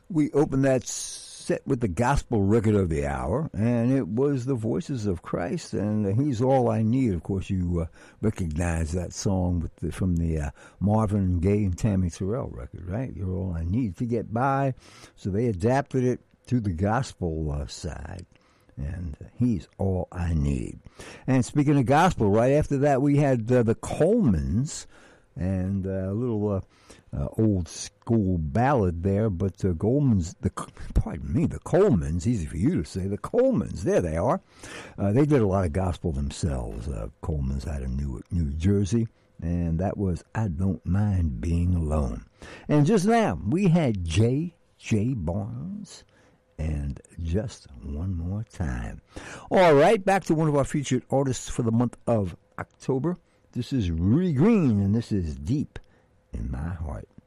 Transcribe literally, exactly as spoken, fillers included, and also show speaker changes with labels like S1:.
S1: We opened that set with the gospel record of the hour, and it was the Voices of Christ, and He's All I Need. Of course, you uh, recognize that song with the, from the uh, Marvin Gaye and Tammy Terrell record, right? You're All I Need to Get By. So they adapted it to the gospel uh, side, and He's All I Need. And speaking of gospel, right after that, we had uh, the Colemans, and uh, a little uh, uh, old school ballad there, but uh, Goldman's, the, pardon me, the Colemans, easy for you to say, the Colemans, there they are. Uh, they did a lot of gospel themselves. Uh, Colemans out of New, New Jersey, and that was I Don't Mind Being Alone. And just now, we had J J. Barnes, and Just One More Time. All right, back to one of our featured artists for the month of October. This is Rudy Green, and this is Deep in My Heart.